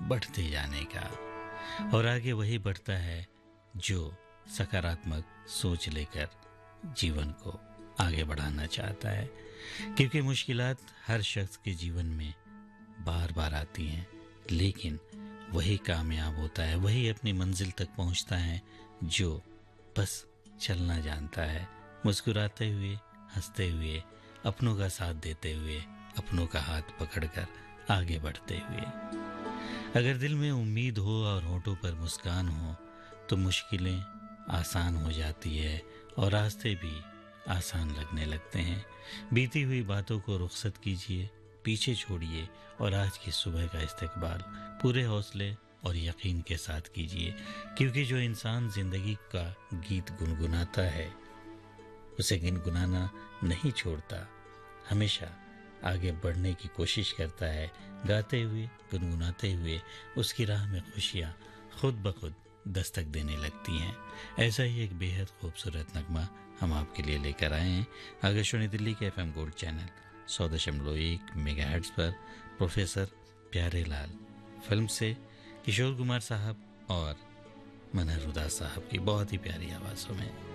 बढ़ते जाने का। और आगे वही बढ़ता है जो सकारात्मक सोच लेकर जीवन को आगे बढ़ाना चाहता है, क्योंकि मुश्किलात हर शख्स के जीवन में बार बार आती हैं, लेकिन वही कामयाब होता है, वही अपनी मंजिल तक पहुंचता है जो बस चलना जानता है, मुस्कुराते हुए, हंसते हुए, अपनों का साथ देते हुए, अपनों का हाथ पकड़कर आगे बढ़ते हुए। अगर दिल में उम्मीद हो और होठों पर मुस्कान हो तो मुश्किलें आसान हो जाती है और रास्ते भी आसान लगने लगते हैं। बीती हुई बातों को रुखसत कीजिए, पीछे छोड़िए और आज की सुबह का इस्तकबाल पूरे हौसले और यकीन के साथ कीजिए, क्योंकि जो इंसान जिंदगी का गीत गुनगुनाता है उसे गुनगुनाना नहीं छोड़ता, हमेशा आगे बढ़ने की कोशिश करता है। गाते हुए, गुनगुनाते हुए उसकी राह में खुशियाँ खुद ब खुद दस्तक देने लगती हैं। ऐसा ही एक बेहद खूबसूरत नगमा हम आपके लिए लेकर आए हैं आकाशवाणी दिल्ली के FM गोल्ड चैनल 100.1 मेगाहर्ट्ज पर प्रोफेसर प्यारेलाल फिल्म से किशोर कुमार साहब और मनहर उदास साहब की बहुत ही प्यारी आवाज़ों में।